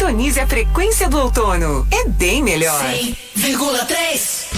Sintonize a frequência do outono. É bem melhor. 100,3.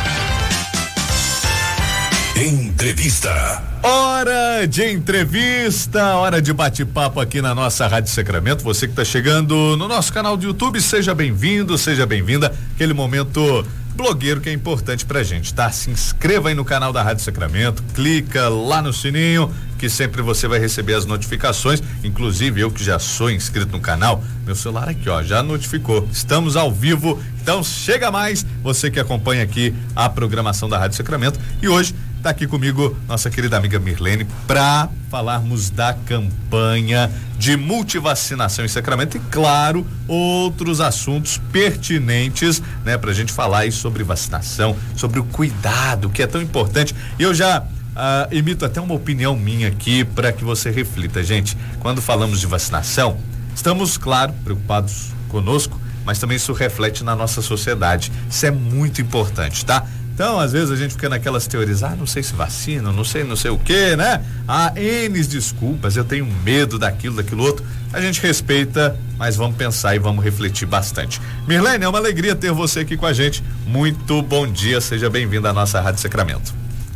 Entrevista. Hora de entrevista, hora de bate-papo aqui na nossa Rádio Sacramento. Você que está chegando no nosso canal do YouTube, seja bem-vindo, seja bem-vinda. Aquele momento blogueiro que é importante pra gente, tá? Se inscreva aí no canal da Rádio Sacramento, clica lá no sininho, que sempre você vai receber as notificações. Inclusive, eu que já sou inscrito no canal, meu celular aqui, ó, já notificou. Estamos ao vivo, então chega mais, você que acompanha aqui a programação da Rádio Sacramento. E hoje tá aqui comigo nossa querida amiga Mirlene para falarmos da campanha de multivacinação em Sacramento e, claro, outros assuntos pertinentes, né, pra gente falar aí sobre vacinação, sobre o cuidado que é tão importante. E eu já emito até uma opinião minha aqui para que você reflita, gente. Quando falamos de vacinação, estamos, claro, preocupados conosco, mas também isso reflete na nossa sociedade. Isso é muito importante, tá? Então, às vezes a gente fica naquelas teorias, não sei se vacina, não sei o que, né? Há N desculpas, eu tenho medo daquilo outro. A gente respeita, mas vamos pensar e vamos refletir bastante. Mirlene, é uma alegria ter você aqui com a gente. Muito bom dia, seja bem-vinda à nossa Rádio Sacramento.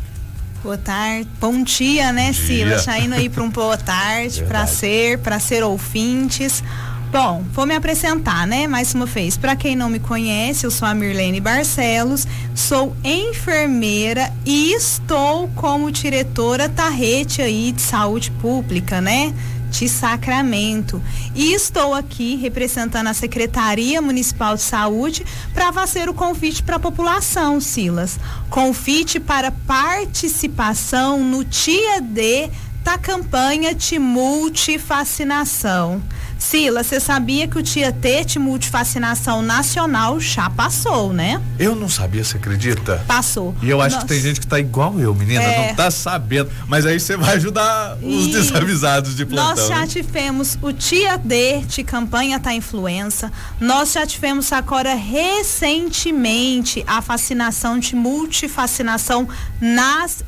Boa tarde, bom dia, né, Silas? Já indo aí para um boa tarde, para ser ouvintes. Bom, vou me apresentar, né, mais uma vez. Para quem não me conhece, eu sou a Mirlene Barcelos, sou enfermeira e estou como diretora da rede aí de saúde pública, né, de Sacramento. E estou aqui representando a Secretaria Municipal de Saúde para fazer o convite para a população, Silas. Convite para participação no dia D da campanha de multivacinação. Silas, você sabia que o dia T de multivacinação nacional já passou, né? Eu não sabia, você acredita? Passou. E eu acho que tem gente que tá igual eu, menina, não tá sabendo. Mas aí você vai ajudar os desavisados de plantão. Nós já tivemos o dia D de campanha da influenza. Nós já tivemos agora recentemente a vacinação de multivacinação nas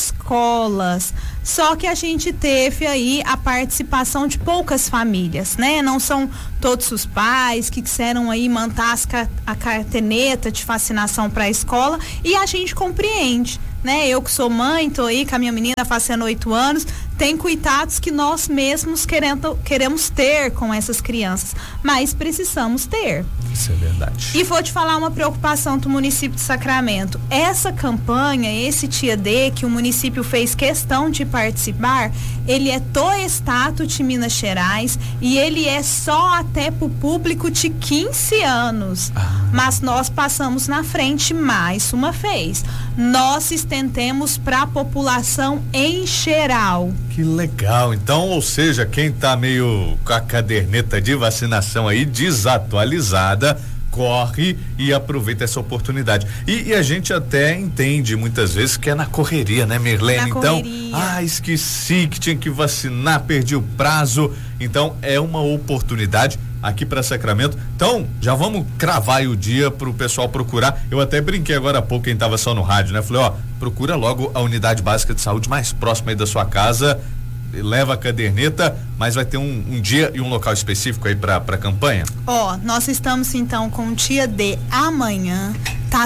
escolas. Só que a gente teve aí a participação de poucas famílias, né? Não são todos os pais que quiseram aí mandar a carteirinha de vacinação para a escola, e a gente compreende, né? Eu que sou mãe, tô aí com a minha menina fazendo 8 anos, tem cuidados que nós mesmos queremos ter com essas crianças, mas precisamos ter. Isso é verdade. E vou te falar uma preocupação do município de Sacramento. Essa campanha, esse dia D que o município fez questão de participar, ele é do estado de Minas Gerais e ele é só até pro público de 15 anos. Mas nós passamos na frente mais uma vez. Nós estendemos para a população em geral. Que legal. Então, ou seja, quem tá meio com a caderneta de vacinação aí desatualizada, corre e aproveita essa oportunidade. E a gente até entende muitas vezes que é na correria, né, Mirlene? Então, esqueci que tinha que vacinar, perdi o prazo. Então, é uma oportunidade aqui para Sacramento. Então, já vamos cravar aí o dia pro pessoal procurar. Eu até brinquei agora há pouco, quem tava só no rádio, né? Falei, procura logo a unidade básica de saúde mais próxima aí da sua casa, leva a caderneta, mas vai ter um dia e um local específico aí pra campanha? Nós estamos então com o dia D amanhã, tá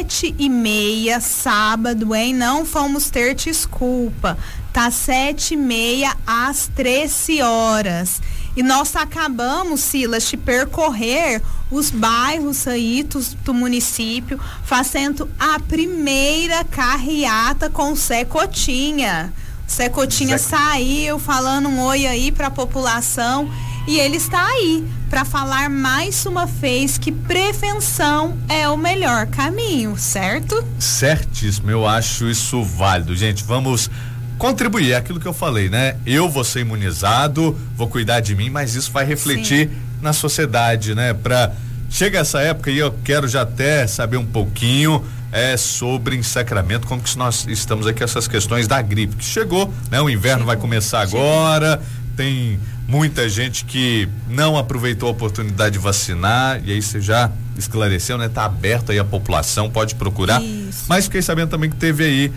7:30, sábado, hein? Não vamos ter desculpa, tá 7:30 às 13 horas. E nós acabamos, Silas, de percorrer os bairros aí do município, fazendo a primeira carreata com o Zé Cotinha. Zé Cotinha saiu falando um oi aí para a população e ele está aí para falar mais uma vez que prevenção é o melhor caminho, certo? Certíssimo, eu acho isso válido, gente. Vamos contribuir, é aquilo que eu falei, né? Eu vou ser imunizado, vou cuidar de mim, mas isso vai refletir na sociedade, né? Chega essa época e eu quero já até saber um pouquinho sobre em Sacramento, como que nós estamos aqui, essas questões da gripe que chegou, né? O inverno vai começar agora, tem muita gente que não aproveitou a oportunidade de vacinar, e aí você já esclareceu, né? Tá aberto aí a população, pode procurar. Isso. Mas fiquei sabendo também que teve aí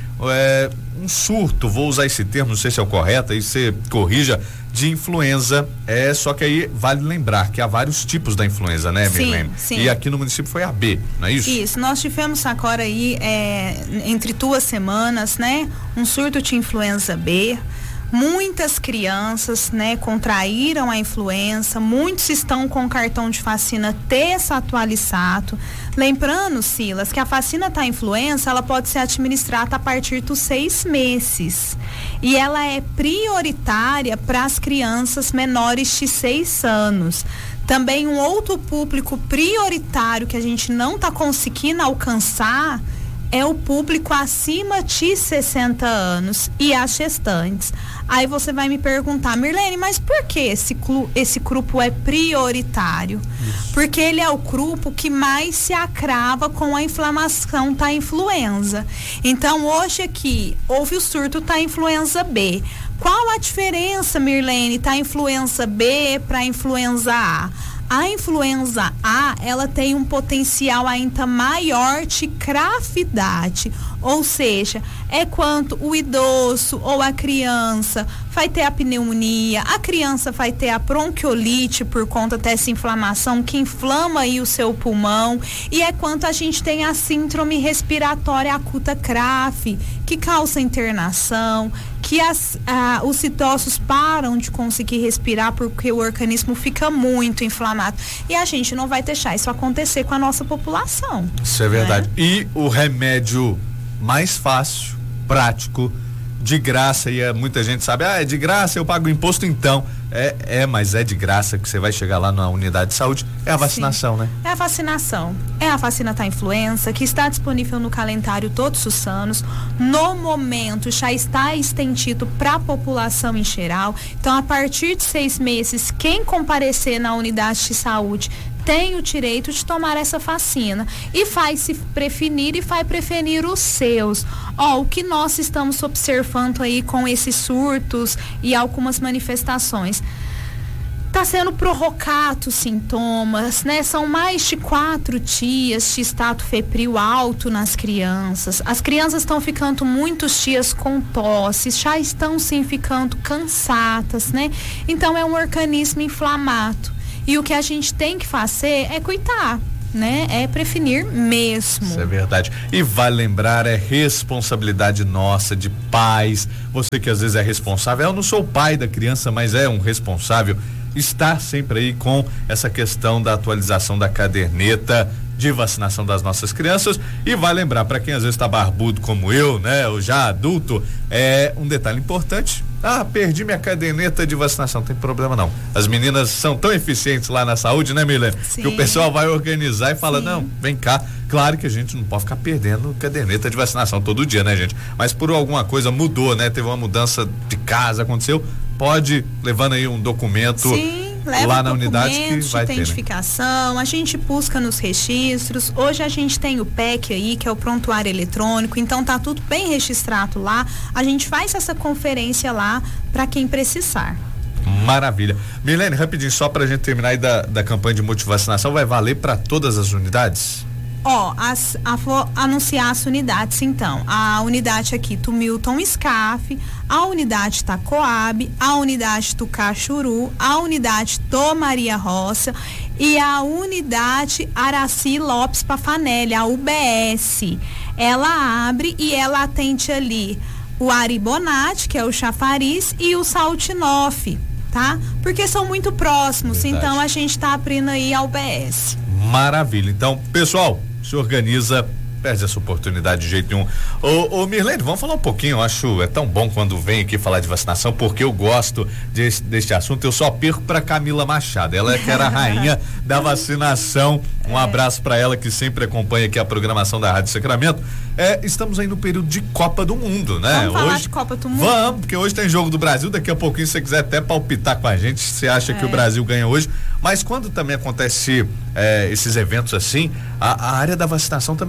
um surto, vou usar esse termo, não sei se é o correto, aí você corrija, de influenza. Só que aí vale lembrar que há vários tipos da influenza, né, Mirlene? Sim. E aqui no município foi a B, não é isso? Isso, nós tivemos agora aí, entre 2 semanas, né? Um surto de influenza B. Muitas crianças, né, contraíram a influenza, muitos estão com cartão de vacina desatualizado. Lembrando, Silas, que a vacina da influenza, ela pode ser administrada a partir dos 6 meses. E ela é prioritária para as crianças menores de 6 anos. Também um outro público prioritário que a gente não está conseguindo alcançar é o público acima de 60 anos e as gestantes. Aí você vai me perguntar, Mirlene, mas por que esse grupo é prioritário? Isso. Porque ele é o grupo que mais se agrava com a inflamação da influenza. Então, hoje aqui, houve o surto da influenza B. Qual a diferença, Mirlene, da influenza B para a influenza A? A influenza A, ela tem um potencial ainda maior de gravidade, ou seja, é quando o idoso ou a criança vai ter a pneumonia, a criança vai ter a bronquiolite por conta dessa inflamação que inflama aí o seu pulmão, e é quando a gente tem a síndrome respiratória aguda grave, que causa internação, que os idosos param de conseguir respirar porque o organismo fica muito inflamado. E a gente não vai deixar isso acontecer com a nossa população. Isso é verdade. E o remédio mais fácil, prático, de graça, e muita gente sabe, é de graça, eu pago imposto então. Mas é de graça que você vai chegar lá na unidade de saúde, é a vacinação, né? É a vacinação. É a vacina da influenza, que está disponível no calendário todos os anos. No momento, já está estendido para a população em geral. Então, a partir de 6 meses, quem comparecer na unidade de saúde tem o direito de tomar essa vacina e vai se prevenir e vai prevenir os seus. O que nós estamos observando aí com esses surtos e algumas manifestações, está sendo prorrogado sintomas, né? São mais de 4 dias de estado febril alto nas crianças. As crianças estão ficando muitos dias com tosse, já estão sim ficando cansadas, né? Então é um organismo inflamado. E o que a gente tem que fazer é cuidar, né? É prevenir mesmo. Isso é verdade. E vale lembrar, é responsabilidade nossa, de pais. Você que às vezes é responsável, eu não sou o pai da criança, mas é um responsável, estar sempre aí com essa questão da atualização da caderneta de vacinação das nossas crianças. E vai lembrar, para quem às vezes está barbudo como eu, né, ou já adulto, um detalhe importante: perdi minha caderneta de vacinação. Não tem problema não, as meninas são tão eficientes lá na saúde, né, Mirlene? Que o pessoal vai organizar e fala, não, vem cá. Claro que a gente não pode ficar perdendo caderneta de vacinação todo dia, né, gente? Mas por alguma coisa mudou, né? Teve uma mudança de casa, aconteceu, pode levando aí um documento. Sim. Leva lá na unidade que vai ter, identificação, né? A gente busca nos registros. Hoje a gente tem o PEC aí, que é o prontuário eletrônico, então tá tudo bem registrado lá. A gente faz essa conferência lá para quem precisar. Maravilha. Mirlene, rapidinho, só pra gente terminar aí da campanha de multivacinação, vai valer para todas as unidades? Vou anunciar as unidades então. A unidade aqui do Milton Scaff, a unidade da Coab, a unidade do Cachuru, a unidade do Maria Roça e a unidade Araci Lopes Pafanelli, a UBS. Ela abre e ela atende ali o Ari Bonatti, que é o Chafariz, e o Saltinoff, tá? Porque são muito próximos. Verdade. Então a gente tá abrindo aí a UBS. Maravilha. Então, pessoal, se organiza, perde essa oportunidade de jeito nenhum. Ô Mirlene, vamos falar um pouquinho, eu acho, é tão bom quando vem aqui falar de vacinação, porque eu gosto deste assunto. Eu só perco pra Camila Machado, ela é que era a rainha da vacinação. Um abraço pra ela, que sempre acompanha aqui a programação da Rádio Sacramento. Estamos aí no período de Copa do Mundo, né? Vamos falar de Copa do Mundo? Vamos, porque hoje tem jogo do Brasil, daqui a pouquinho, se você quiser até palpitar com a gente, você acha que o Brasil ganha hoje. Mas quando também acontece esses eventos assim, a área da vacinação também se preocupa.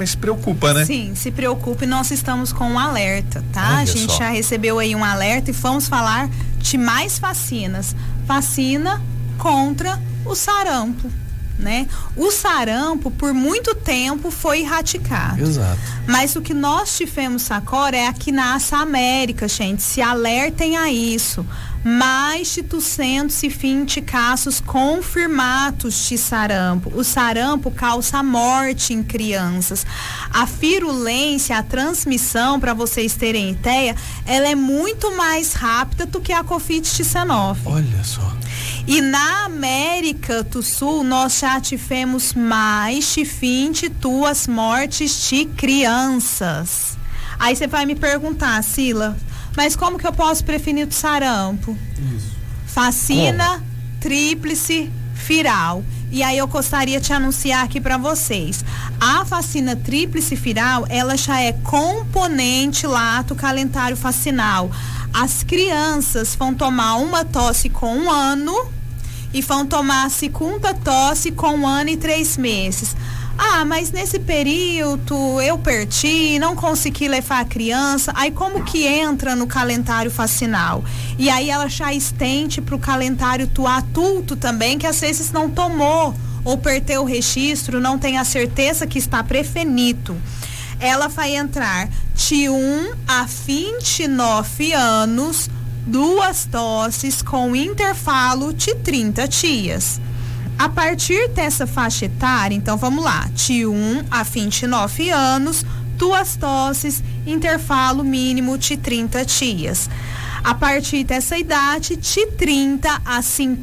preocupa, né? Sim, se preocupa e nós estamos com um alerta, tá? Olha a gente só. já recebeu aí um alerta e vamos falar de mais vacinas. Vacina contra o sarampo, né? O sarampo, por muito tempo, foi erradicado. Exato. Mas o que nós tivemos agora é aqui na América, gente. Se alertem a isso. Mais de 220 casos confirmados de sarampo. O sarampo causa morte em crianças. A virulência, a transmissão, para vocês terem ideia, ela é muito mais rápida do que a Covid-19. Olha só. E na América do Sul, nós já tivemos mais de 22 mortes de crianças. Aí você vai me perguntar, Sila, mas como que eu posso prevenir o sarampo? Isso. Vacina tríplice viral. E aí eu gostaria de anunciar aqui para vocês. A vacina tríplice viral, ela já é componente lá do calendário vacinal. As crianças vão tomar uma dose com 1 ano e vão tomar a segunda dose com 1 ano e 3 meses. Ah, mas nesse período eu perdi, não consegui levar a criança. Aí como que entra no calendário vacinal? E aí ela já estende para o calendário do adulto também, que às vezes não tomou ou perdeu o registro, não tem a certeza que está prevenido. Ela vai entrar de 1 a 29 anos, 2 doses com intervalo de 30 dias. A partir dessa faixa etária, então vamos lá, de 1 a 29 anos, 2 doses, intervalo mínimo de 30 dias. A partir dessa idade, de 30 a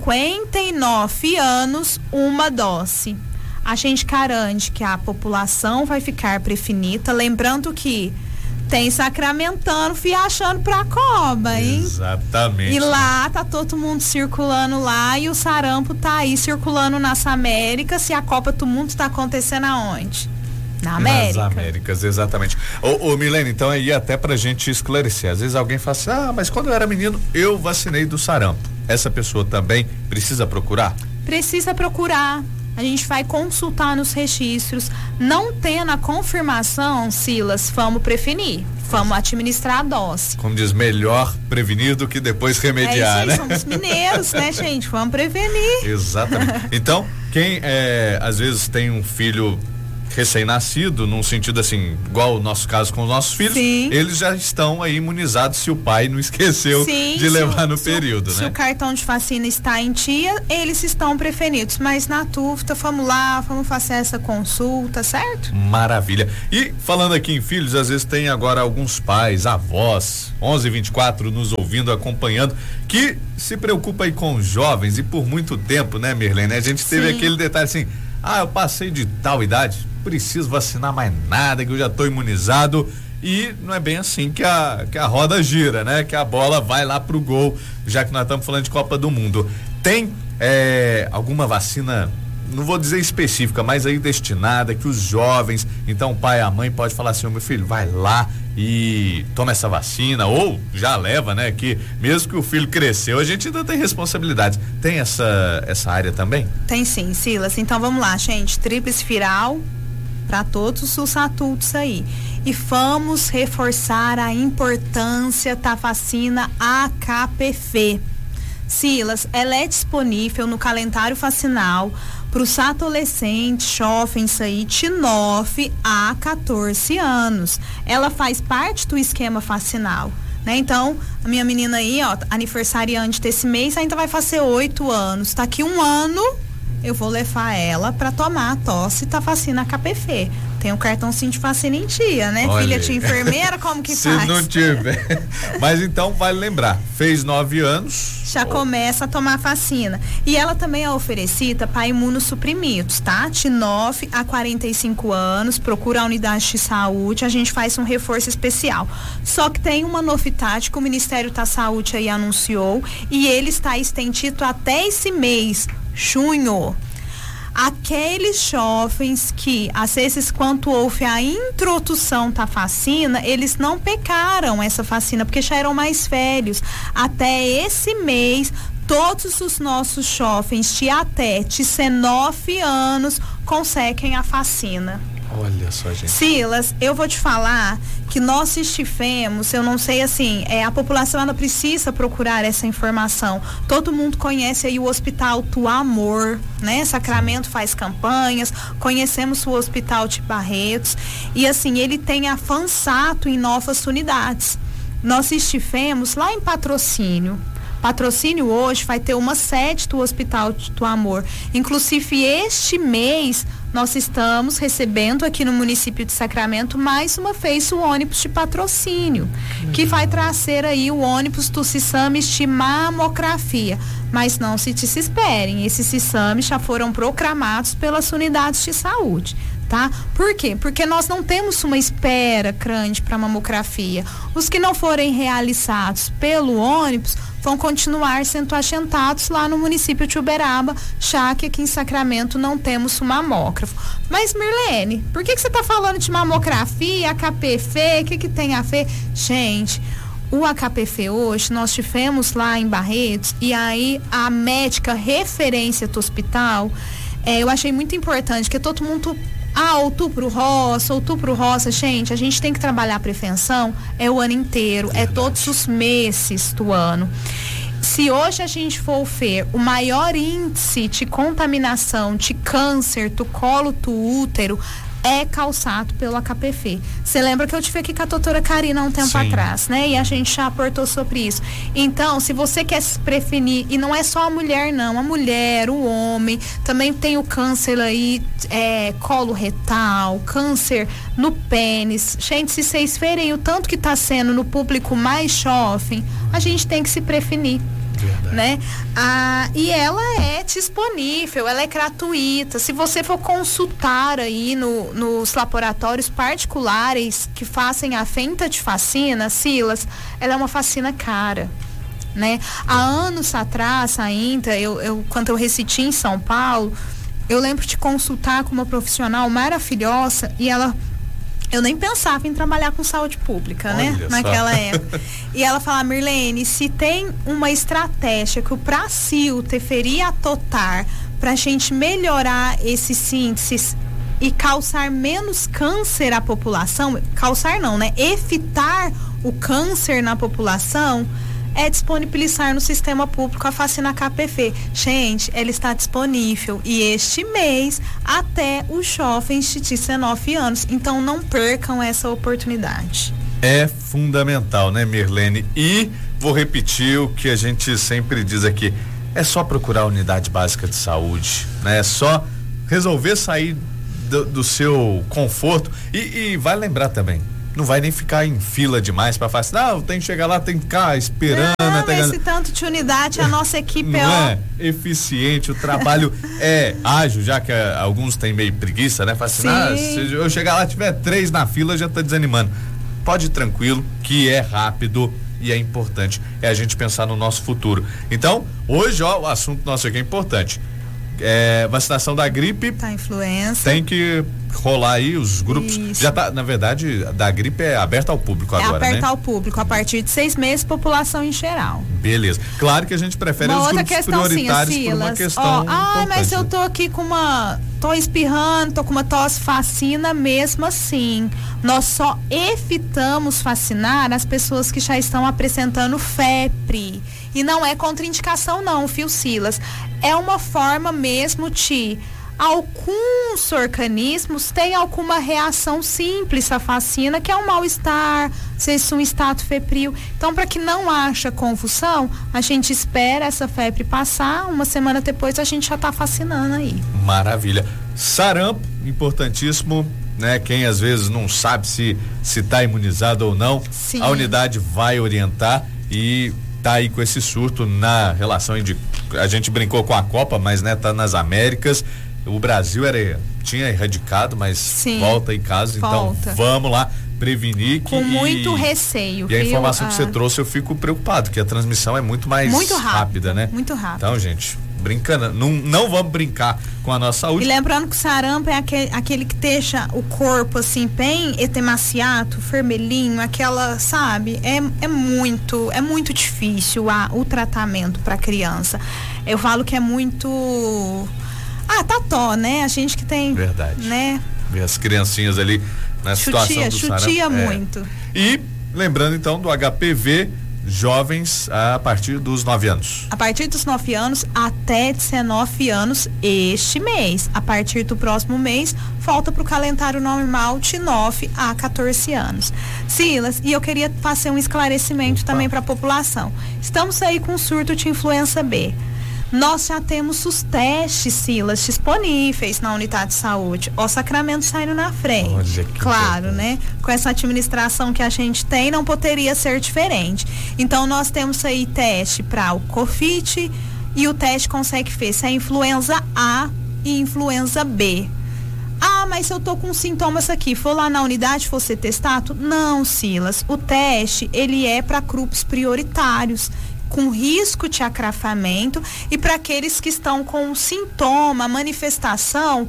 59 anos, 1 dose. A gente garante que a população vai ficar prevenida, lembrando que tem sacramentano viajando pra Coba, hein? Exatamente. E lá tá todo mundo circulando lá e o sarampo tá aí circulando nas Américas, e a Copa do Mundo tá acontecendo aonde? Na América. Nas Américas, exatamente. Ô Milene, então aí até pra gente esclarecer, às vezes alguém fala assim, mas quando eu era menino eu vacinei do sarampo. Essa pessoa também precisa procurar? Precisa procurar. A gente vai consultar nos registros. Não tendo a confirmação, Silas, vamos prevenir. Vamos administrar a dose. Como diz, melhor prevenir do que depois remediar, né? Somos mineiros, né, gente? Vamos prevenir. Exatamente. Então, quem às vezes tem um filho recém-nascido, num sentido assim, igual o nosso caso com os nossos filhos, sim, eles já estão aí imunizados se o pai não esqueceu, sim, de levar no período, né? Se o cartão de vacina está em dia, eles estão prevenidos, mas na dúvida, vamos lá, vamos fazer essa consulta, certo? Maravilha. E falando aqui em filhos, às vezes tem agora alguns pais, avós, 11:24 nos ouvindo, acompanhando, que se preocupa aí com jovens, e por muito tempo, né, Mirlene? A gente teve aquele detalhe assim, eu passei de tal idade, preciso vacinar mais nada, que eu já estou imunizado, e não é bem assim que a roda gira, né? Que a bola vai lá pro gol, já que nós estamos falando de Copa do Mundo. Tem alguma vacina, não vou dizer específica, mas aí destinada, que os jovens, então o pai e a mãe pode falar assim, meu filho, vai lá e toma essa vacina, ou já leva, né? Que mesmo que o filho cresceu, a gente ainda tem responsabilidade. Tem essa área também? Tem sim, Silas. Então vamos lá, gente, tríplice viral para todos os adultos aí. E vamos reforçar a importância da vacina HPV. Silas, ela é disponível no calendário vacinal para os adolescentes, jovens aí de 9 a 14 anos. Ela faz parte do esquema vacinal, né? Então, a minha menina aí, aniversariante desse mês, ainda vai fazer 8 anos. Daqui 1 ano, eu vou levar ela para tomar a tosse da vacina HPV. Tem um cartãozinho de vacina em dia, né? Olha. Filha de enfermeira, como que faz? Se não tiver. Mas então, vale lembrar, fez 9 anos. Já começa a tomar vacina. E ela também é oferecida para imunossuprimidos, tá? De 9 a 45 anos, procura a unidade de saúde, a gente faz um reforço especial. Só que tem uma novidade que o Ministério da Saúde aí anunciou, e ele está estendido até esse mês, junho. Aqueles jovens que, às vezes, quando houve a introdução da vacina, eles não pegaram essa vacina, porque já eram mais velhos. Até esse mês, todos os nossos jovens de até 19 anos conseguem a vacina. Olha só, gente. Silas, eu vou te falar que nós estivemos, eu não sei assim, a população ela precisa procurar essa informação. Todo mundo conhece aí o Hospital do Amor, né? Sacramento faz campanhas, conhecemos o Hospital de Barretos e assim, ele tem a Fansato em novas unidades. Nós estivemos lá em Patrocínio. Patrocínio hoje vai ter uma sede do Hospital do Amor. Inclusive, este mês, nós estamos recebendo aqui no município de Sacramento mais uma vez o ônibus de patrocínio, que vai trazer aí o ônibus dos exames de mamografia. Mas não se desesperem, esses exames já foram programados pelas unidades de saúde. Tá? Por quê? Porque nós não temos uma espera grande para mamografia. Os que não forem realizados pelo ônibus vão continuar sendo agendados lá no município de Uberaba, já que aqui em Sacramento não temos um mamógrafo. Mas, Mirlene, por que você está falando de mamografia, HPV, o que tem a ver? Gente, o HPV hoje, nós tivemos lá em Barretos, e aí a médica referência do hospital, eu achei muito importante, que todo mundo... Outubro rosa, gente, a gente tem que trabalhar a prevenção, o ano inteiro, todos os meses do ano. Se hoje a gente for ver o maior índice de contaminação de câncer do colo do útero é causado pelo HPV. Você lembra que eu tive aqui com a doutora Karina há um tempo atrás, né? E a gente já aportou sobre isso. Então, se você quer se prevenir, e não é só a mulher não, a mulher, o homem, também tem o câncer aí, colo retal, câncer no pênis. Gente, se vocês verem o tanto que está sendo no público mais jovem, a gente tem que se prevenir. Verdade. Né? E ela é disponível, ela é gratuita. Se você for consultar aí nos laboratórios particulares que fazem a venda de vacina, Silas, ela é uma vacina cara, né? Há anos atrás ainda, quando eu residi em São Paulo, eu lembro de consultar com uma profissional maravilhosa e eu nem pensava em trabalhar com saúde pública, né? Naquela época. E ela fala, Mirlene, se tem uma estratégia que o Brasil deveria adotar pra gente melhorar esses índices e causar menos câncer à população, causar não, né? Evitar o câncer na população, é disponibilizar no sistema público a vacina HPV. Gente, ela está disponível e este mês até os jovens de 19 anos. Então não percam essa oportunidade. É fundamental, né, Mirlene? E vou repetir o que a gente sempre diz aqui. É só procurar a unidade básica de saúde, né? É só resolver sair do seu conforto e vai lembrar também. Não vai nem ficar em fila demais para vacinar. Não, tem que chegar lá, tem que ficar esperando. Não, esse tanto de unidade, a nossa equipe é eficiente, o trabalho é ágil, já que alguns têm meio preguiça, né? Vacinar, se eu chegar lá, tiver 3 na fila, já tá desanimando. Pode ir tranquilo, que é rápido e é importante. É a gente pensar no nosso futuro. Então, hoje, o assunto nosso aqui é importante. Vacinação da gripe. Tá, influenza. Tem que rolar aí os grupos. Isso. Já tá, na verdade, da gripe é aberta ao público agora, né? É aberta ao público, a partir de 6 meses, população em geral. Beleza. Claro que a gente prefere os grupos prioritários por uma questão mas eu tô aqui tô espirrando, tô com uma tosse, vacina mesmo assim. Nós só evitamos vacinar as pessoas que já estão apresentando febre. E não é contraindicação não, viu, Silas? É uma forma mesmo de alguns organismos têm alguma reação simples à vacina, que é um mal-estar, um estado febril. Então, para que não haja confusão, a gente espera essa febre passar, uma semana depois a gente já está vacinando aí. Maravilha. Sarampo, importantíssimo, né? Quem às vezes não sabe se está imunizado ou não, sim, a unidade vai orientar e tá aí com esse surto na relação a gente brincou com a Copa, mas né, tá nas Américas. O Brasil tinha erradicado, mas sim, volta em casa, então vamos lá prevenir com muito receio. E a informação que você trouxe, eu fico preocupado, que a transmissão é muito mais rápida, né? Muito rápido. Então, gente, brincando, não vamos brincar com a nossa saúde. E lembrando que o sarampo é aquele que deixa o corpo assim bem etemaciado, vermelhinho, aquela, sabe? É muito difícil o tratamento para criança. Eu falo que é muito tató, né? A gente que tem, verdade, né? ver as criancinhas ali na situação do sarampo. Chutia muito. E lembrando então do HPV, jovens a partir dos 9 anos. A partir dos 9 anos até 19 anos este mês. A partir do próximo mês, volta para o calendário normal de 9 a 14 anos. Silas, e eu queria fazer um esclarecimento também para a população. Estamos aí com um surto de influenza B. Nós já temos os testes, Silas, disponíveis na unidade de saúde. O Sacramento saindo na frente. Olha que claro, importante. né? Com essa administração que a gente tem, não poderia ser diferente. Então, nós temos aí teste para o COVID e o teste consegue ver se é influenza A e influenza B. Ah, mas se eu tô com sintomas aqui, for lá na unidade, for ser testado? Não, Silas. O teste, ele é para grupos prioritários, com risco de acrafamento, e para aqueles que estão com um sintoma, manifestação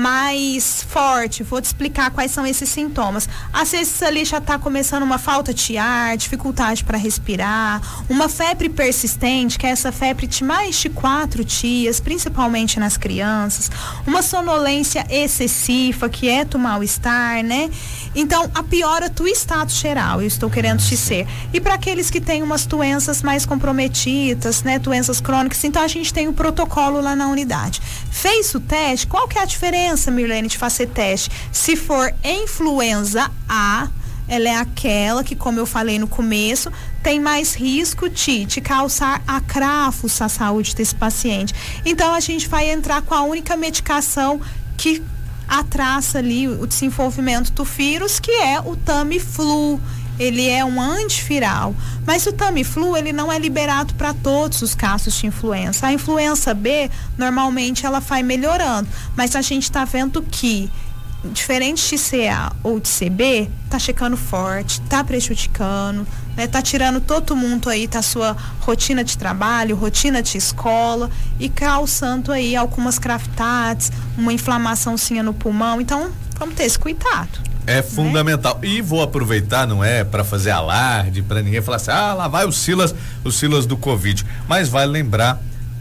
mais forte. Vou te explicar quais são esses sintomas. Às vezes ali já está começando uma falta de ar, dificuldade para respirar, uma febre persistente, que é essa febre de mais de 4 dias, principalmente nas crianças, uma sonolência excessiva, que é do mal-estar, né? Então, a piora do estado geral, eu estou querendo dizer. E para aqueles que têm umas doenças mais comprometidas, né? Doenças crônicas, então a gente tem um protocolo lá na unidade. Fez o teste, qual que é a diferença, Mirlene, de fazer teste? Se for influenza A, ela é aquela que, como eu falei no começo, tem mais risco de causar agrafos à saúde desse paciente. Então, a gente vai entrar com a única medicação que atrasa ali o desenvolvimento do vírus, que é o Tamiflu. Ele é um antiviral, mas o Tamiflu, ele não é liberado para todos os casos de influenza. A influenza B, normalmente ela vai melhorando, mas a gente está vendo que, diferente de CA ou de CB, tá checando forte, tá prejudicando, né? Tá tirando todo mundo aí da sua rotina de trabalho, rotina de escola, e causando aí algumas gravidades, uma inflamaçãozinha no pulmão. Então, vamos ter esse cuidado. É fundamental. E vou aproveitar, não é para fazer alarde, para ninguém falar assim, lá vai o Silas do Covid. Mas vale lembrar,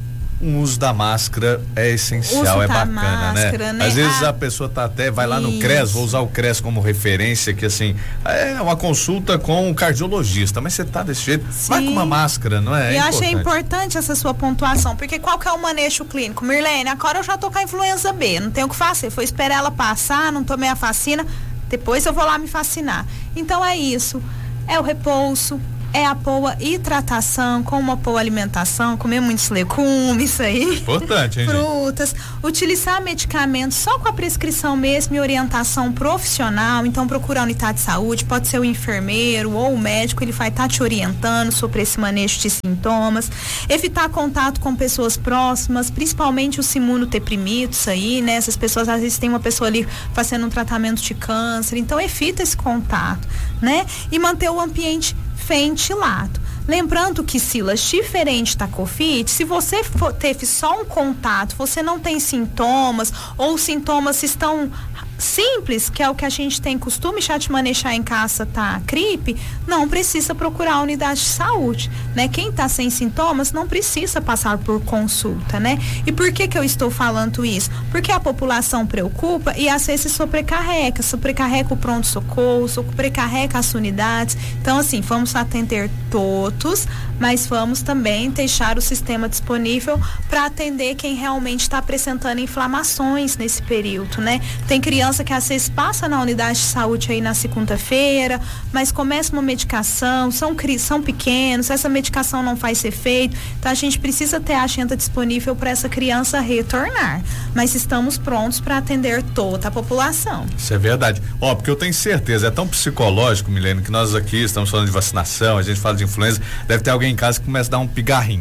o uso da máscara é essencial, é bacana, máscara, né? Às vezes a pessoa vai lá no CRES, vou usar o CRES como referência, que assim, é uma consulta com um cardiologista, mas você tá desse jeito, vai com uma máscara, não é? E eu achei importante essa sua pontuação, porque qual que é o manejo clínico? Mirlene, agora eu já tô com a influenza B, não tenho o que fazer, foi esperar ela passar, não tomei a vacina, depois eu vou lá me vacinar. Então é isso, é o repouso, é a boa hidratação, com uma boa alimentação, comer muitos legumes aí. Importante, hein, frutas, utilizar medicamentos só com a prescrição mesmo e orientação profissional. Então procura a unidade de saúde, pode ser o enfermeiro ou o médico, ele vai estar te orientando sobre esse manejo de sintomas. Evitar contato com pessoas próximas, principalmente os imunodeprimidos aí, né? Essas pessoas, às vezes tem uma pessoa ali fazendo um tratamento de câncer, então evita esse contato, né? E manter o ambiente ventilado. Lembrando que, Silas, diferente da COVID, se você teve só um contato, você não tem sintomas, ou os sintomas estão simples, que é o que a gente tem costume já de manejar em casa, tá? Gripe, não precisa procurar a unidade de saúde, né? Quem tá sem sintomas não precisa passar por consulta, né? E por que eu estou falando isso? Porque a população preocupa e às vezes sobrecarrega o pronto-socorro, sobrecarrega as unidades. Então, assim, vamos atender todos, mas vamos também deixar o sistema disponível para atender quem realmente está apresentando inflamações nesse período, né? Tem criança que às vezes passa na unidade de saúde aí na segunda-feira, mas começa uma medicação, são pequenos, essa medicação não faz efeito, então a gente precisa ter a agenda disponível para essa criança retornar, mas estamos prontos para atender toda a população. Isso é verdade. Porque eu tenho certeza, é tão psicológico, Milene, que nós aqui estamos falando de vacinação, a gente fala de influenza, deve ter alguém em casa que começa a dar um pigarrinho.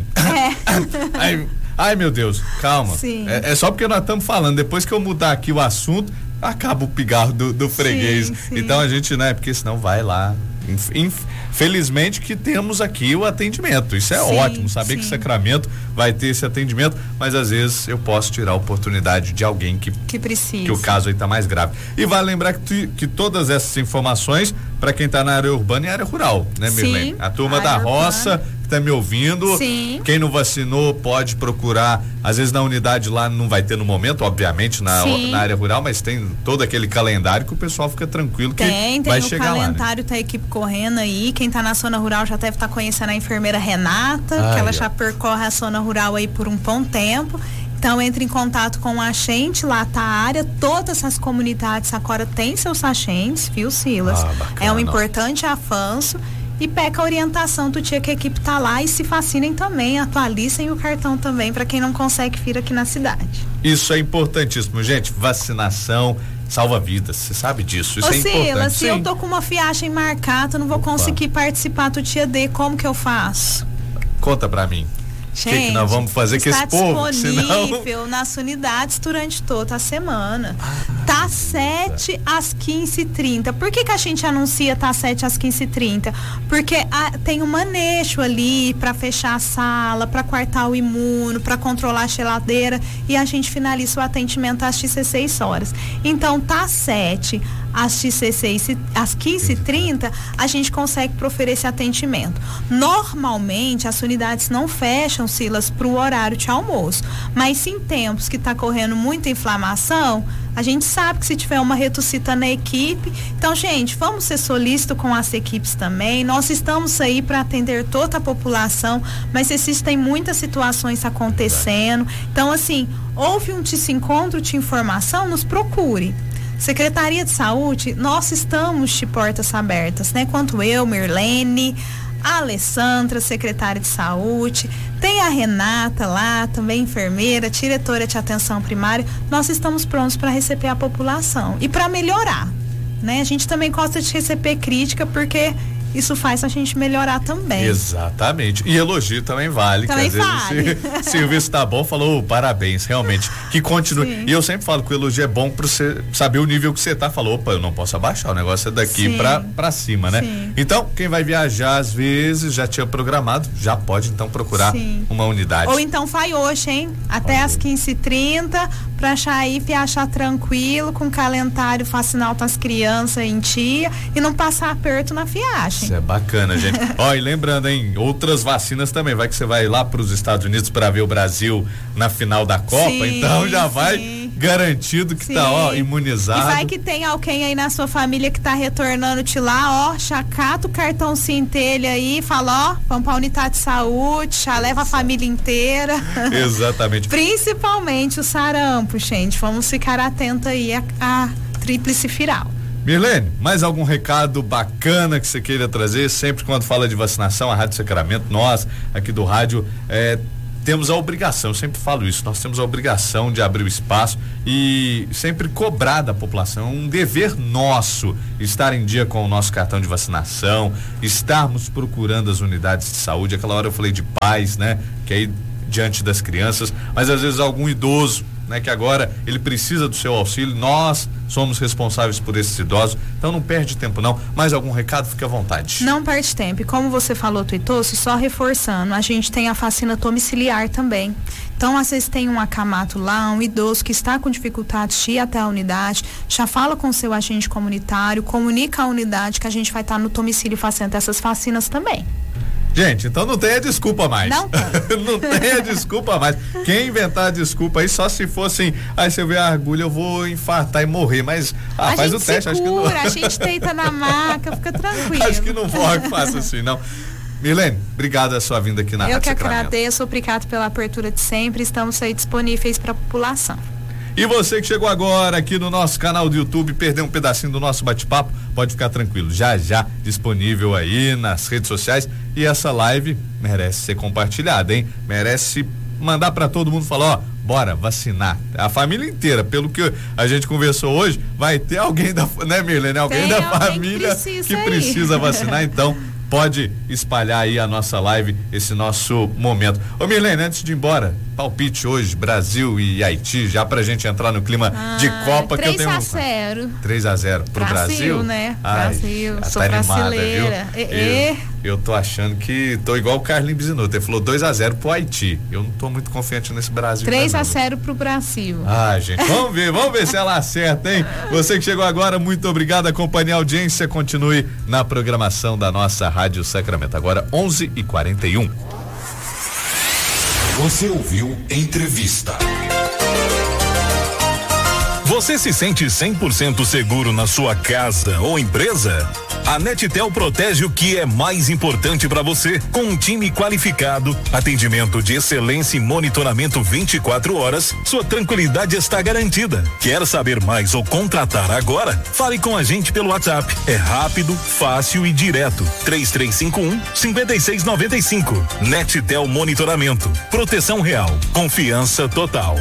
Ai, meu Deus, calma. É só porque nós estamos falando, depois que eu mudar aqui o assunto, acaba o pigarro do freguês. Sim. Então a gente, né, porque senão vai lá. Felizmente que temos aqui o atendimento, isso é ótimo, saber que Sacramento vai ter esse atendimento, mas às vezes eu posso tirar a oportunidade de alguém que precisa, que o caso aí tá mais grave. E vale lembrar que todas essas informações para quem tá na área urbana e área rural, né, Mirlene? A turma da roça que tá me ouvindo. Sim. Quem não vacinou pode procurar, às vezes na unidade lá não vai ter no momento, obviamente, na área rural, mas tem todo aquele calendário que o pessoal fica tranquilo que vai chegar lá. Tem o calendário, tá a equipe correndo aí, quem tá na zona rural já deve estar conhecendo a enfermeira Renata, que ela já percorre a zona rural aí por um bom tempo. Então, entre em contato com a gente, lá tá a área, todas as comunidades agora têm seus agentes, viu, Silas? Bacana. É um importante avanço e peca a orientação do dia que a equipe tá lá e se vacinem também, atualizem o cartão também para quem não consegue vir aqui na cidade. Isso é importantíssimo, gente, vacinação salva vidas, você sabe disso, isso é importante. Silas, se eu tô com uma viagem marcada, não vou conseguir participar do dia D, como que eu faço? Conta pra mim. Gente, que nós vamos fazer com esse povo? Está disponível nas unidades durante toda a semana. Tá 7 às 15h30. Por que a gente anuncia tá 7 às 15h30? Porque tem um manejo ali para fechar a sala, para quartar o imuno, para controlar a geladeira e a gente finaliza o atendimento às 16 horas. Então tá 7 às 15h30, a gente consegue proferir esse atendimento. Normalmente, as unidades não fecham, Silas, para o horário de almoço. Mas se em tempos que está correndo muita inflamação, a gente sabe que se tiver uma retucita na equipe, então, gente, vamos ser solícitos com as equipes também. Nós estamos aí para atender toda a população, mas existem muitas situações acontecendo. Então, assim, houve um desencontro de informação, nos procure. Secretaria de Saúde, nós estamos de portas abertas, né? Quanto eu, Mirlene, a Alessandra, secretária de Saúde, tem a Renata lá, também enfermeira, diretora de atenção primária, nós estamos prontos para receber a população e para melhorar, né? A gente também gosta de receber crítica porque isso faz a gente melhorar também. Exatamente. E elogio também vale. Também que às vezes se o serviço tá bom, falou parabéns, realmente. Que continue. Sim. E eu sempre falo que o elogio é bom pra você saber o nível que você tá. Falou, opa, eu não posso abaixar, o negócio é daqui pra cima, né? Sim. Então, quem vai viajar, às vezes, já tinha programado, já pode então procurar uma unidade. Ou então vai hoje, hein? Até às 15h30, pra achar e achar tranquilo, com calendário vacinal das crianças em dia e não passar aperto na viagem. Isso é bacana, gente. Ó, e lembrando, hein, outras vacinas também, vai que você vai lá para os Estados Unidos para ver o Brasil na final da Copa, então já vai garantido que tá, ó, imunizado. E vai que tem alguém aí na sua família que tá retornando de lá, ó, já cata o cartãozinho dele aí, fala, ó, vamos pra unidade de saúde, já leva a família inteira. Exatamente. Principalmente o sarampo, gente, vamos ficar atentos aí a tríplice viral. Mirlene, mais algum recado bacana que você queira trazer? Sempre quando fala de vacinação, a Rádio Sacramento, nós aqui do rádio, temos a obrigação, eu sempre falo isso, nós temos a obrigação de abrir o espaço e sempre cobrar da população, um dever nosso, estar em dia com o nosso cartão de vacinação, estarmos procurando as unidades de saúde. Aquela hora eu falei de pais, né, que aí diante das crianças, mas às vezes algum idoso, né, que agora ele precisa do seu auxílio, nós somos responsáveis por esses idosos, então não perde tempo não. Mais algum recado, fique à vontade. Não perde tempo, e como você falou, Tuitoso, só reforçando, a gente tem a vacina domiciliar também. Então, às vezes tem um acamato lá, um idoso que está com dificuldades de ir até a unidade, já fala com o seu agente comunitário, comunica a unidade que a gente vai estar no domicílio fazendo essas vacinas também. Gente, então não tenha desculpa mais. Não não tenha desculpa mais. Quem inventar desculpa aí, só se fosse, aí se eu ver a agulha, eu vou infartar e morrer, mas faz o teste, acho que não. A gente deita na maca, fica tranquilo. Acho que não morre fácil assim, não. Mirlene, obrigado a sua vinda aqui na Rádio Sacramento. Eu que agradeço, obrigado pela abertura de sempre, estamos aí disponíveis para a população. E você que chegou agora aqui no nosso canal do YouTube, perdeu um pedacinho do nosso bate-papo, pode ficar tranquilo, já disponível aí nas redes sociais, e essa live merece ser compartilhada, hein? Merece mandar para todo mundo, falar, ó, bora vacinar. A família inteira, pelo que a gente conversou hoje, vai ter alguém né, Mirlene? Alguém da família que precisa vacinar, então pode espalhar aí a nossa live, esse nosso momento. Ô Mirlene, antes de ir embora, palpite hoje, Brasil e Haiti, já pra gente entrar no clima de Copa, que eu tenho 3-0. 3-0 pro Brasil, né? Ai, Brasil, sou tá brasileira. Eu tô achando que tô igual o Carlinhos Bizinoto, ele falou 2-0 pro Haiti. Eu não tô muito confiante nesse Brasil. 3-0 pro Brasil. Gente, vamos ver se ela acerta, hein? Você que chegou agora, muito obrigado, acompanhe a audiência, continue na programação da nossa Rádio Sacramento. Agora 11h41. Você ouviu Entrevista. Você se sente 100% seguro na sua casa ou empresa? A Netel protege o que é mais importante para você, com um time qualificado, atendimento de excelência e monitoramento 24 horas. Sua tranquilidade está garantida. Quer saber mais ou contratar agora? Fale com a gente pelo WhatsApp. É rápido, fácil e direto. 3351-5695. Netel Monitoramento. Proteção real. Confiança total.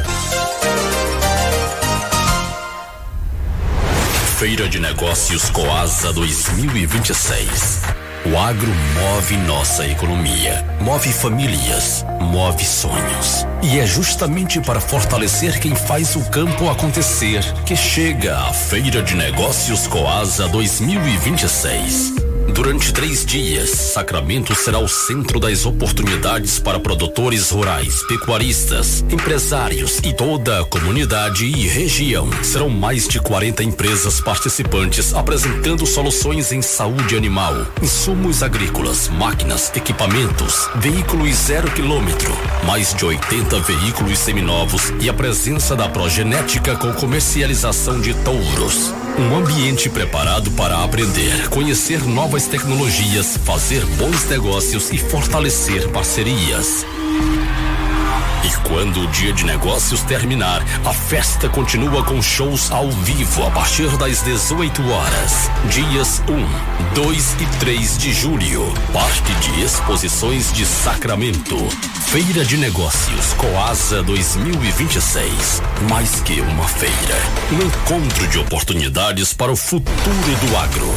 Feira de Negócios Coasa 2026. O agro move nossa economia, move famílias, move sonhos. E é justamente para fortalecer quem faz o campo acontecer que chega a Feira de Negócios Coasa 2026. Durante 3 dias, Sacramento será o centro das oportunidades para produtores rurais, pecuaristas, empresários e toda a comunidade e região. Serão mais de 40 empresas participantes apresentando soluções em saúde animal, insumos agrícolas, máquinas, equipamentos, veículos 0 quilômetro, mais de 80 veículos seminovos e a presença da progenética com comercialização de touros. Um ambiente preparado para aprender, conhecer novas tecnologias, fazer bons negócios e fortalecer parcerias. E quando o dia de negócios terminar, a festa continua com shows ao vivo a partir das 18 horas. Dias 1, 2 e 3 de julho. Parque de Exposições de Sacramento. Feira de Negócios Coasa 2026. Mais que uma feira, um encontro de oportunidades para o futuro do agro.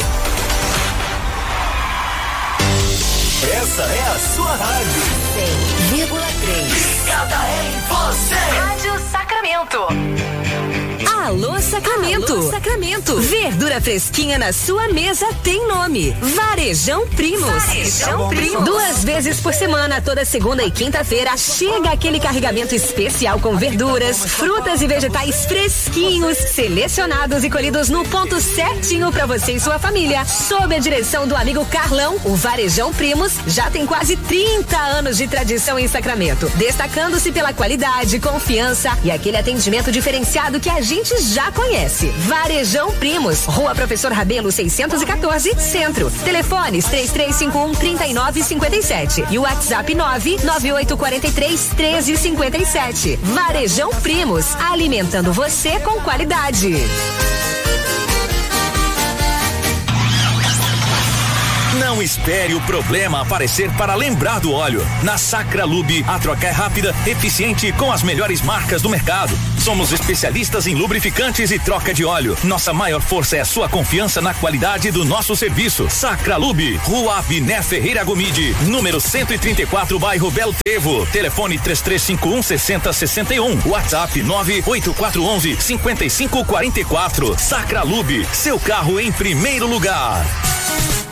Essa é a sua rádio. 100,3. Ligada em você. Rádio Sacramento. Alô Sacramento. Alô Sacramento. Verdura fresquinha na sua mesa tem nome. Varejão Primos. Varejão Primos. 2 vezes por semana, toda segunda e quinta-feira, chega aquele carregamento especial com verduras, frutas e vegetais fresquinhos, selecionados e colhidos no ponto certinho para você e sua família. Sob a direção do amigo Carlão, o Varejão Primos já tem quase 30 anos de tradição em Sacramento, destacando-se pela qualidade, confiança e aquele atendimento diferenciado que a gente já conhece. Varejão Primos, Rua Professor Rabelo 614, Centro. Telefones 3351-3957 e o WhatsApp 99843-1357. Varejão Primos, alimentando você com qualidade. Não espere o problema aparecer para lembrar do óleo. Na Sacralube, a troca é rápida, eficiente e com as melhores marcas do mercado. Somos especialistas em lubrificantes e troca de óleo. Nossa maior força é a sua confiança na qualidade do nosso serviço. Sacralube, Rua Abiné Ferreira Gomide, número 134, bairro Belo Trevo. Telefone 3351-6061. WhatsApp 98411-5544. Sacralube, seu carro em primeiro lugar.